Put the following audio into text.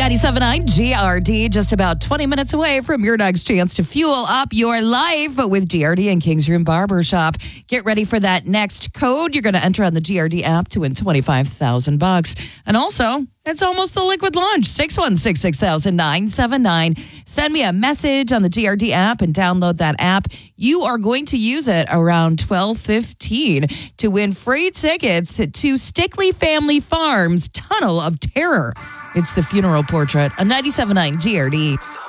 97.9 GRD, just about 20 minutes away from your next chance to fuel up your life with GRD and King's Room Barbershop. Get ready for that next code you're going to enter on the GRD app to win $25,000. And also, it's almost the liquid launch, 616-6000-979. Send me a message on the GRD app and download that app. You are going to use it around 12:15 to win free tickets to Stickley Family Farms Tunnel of Terror. It's the funeral portrait on 97.9 GRD.